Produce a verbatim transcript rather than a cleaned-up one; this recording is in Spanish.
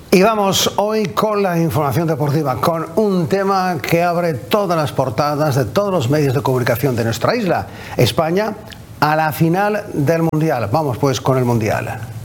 Y vamos hoy con la información deportiva, con un tema que abre todas las portadas de todos los medios de comunicación de nuestra isla. España a la final del Mundial. Vamos pues con el Mundial.